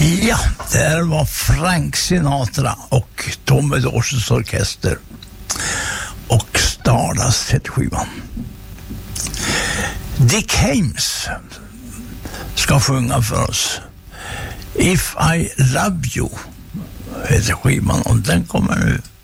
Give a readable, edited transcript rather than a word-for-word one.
Ja, det var Frank Sinatra och Tommy Dorses orkester och Stardust hette skivan. Dick Haymes ska sjunga för oss. If I Love You heter skivan och den kommer nu.